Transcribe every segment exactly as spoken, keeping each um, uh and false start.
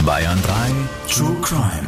Bayern drei True Crime.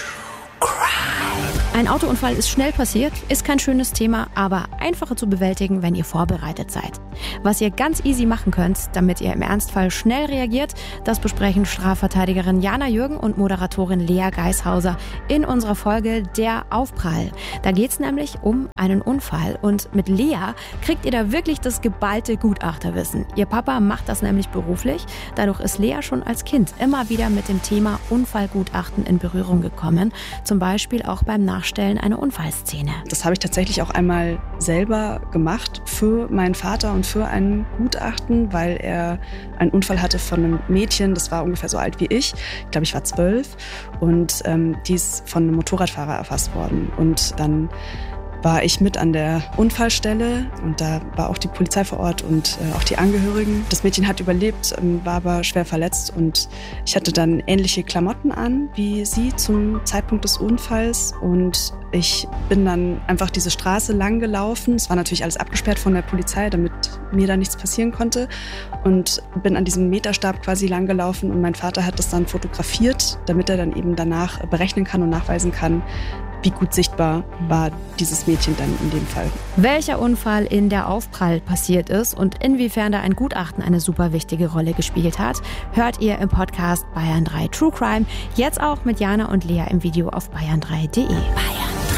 Ein Autounfall ist schnell passiert, ist kein schönes Thema, aber einfacher zu bewältigen, wenn ihr vorbereitet seid. Was ihr ganz easy machen könnt, damit ihr im Ernstfall schnell reagiert, das besprechen Strafverteidigerin Jana Jürgen und Moderatorin Lea Geishauser in unserer Folge Der Aufprall. Da geht's nämlich um einen Unfall und mit Lea kriegt ihr da wirklich das geballte Gutachterwissen. Ihr Papa macht das nämlich beruflich, dadurch ist Lea schon als Kind immer wieder mit dem Thema Unfallgutachten in Berührung gekommen, zum Beispiel auch beim Nachstellen einer Unfallszene. Das habe ich tatsächlich auch einmal selber gemacht für meinen Vater und für ein Gutachten, weil er einen Unfall hatte von einem Mädchen, das war ungefähr so alt wie ich. Ich glaube, ich war zwölf und ähm, die ist von einem Motorradfahrer erfasst worden. Und dann war ich mit an der Unfallstelle und da war auch die Polizei vor Ort und äh, auch die Angehörigen. Das Mädchen hat überlebt, ähm, war aber schwer verletzt und ich hatte dann ähnliche Klamotten an wie sie zum Zeitpunkt des Unfalls und ich bin dann einfach diese Straße lang gelaufen. Es war natürlich alles abgesperrt von der Polizei, damit mir da nichts passieren konnte und bin an diesem Meterstab quasi lang gelaufen und mein Vater hat das dann fotografiert, damit er dann eben danach berechnen kann und nachweisen kann, wie gut sichtbar war dieses Mädchen dann in dem Fall. Welcher Unfall in der Aufprall passiert ist und inwiefern da ein Gutachten eine super wichtige Rolle gespielt hat, hört ihr im Podcast Bayern drei True Crime. Jetzt auch mit Jana und Lea im Video auf bayern drei punkt de.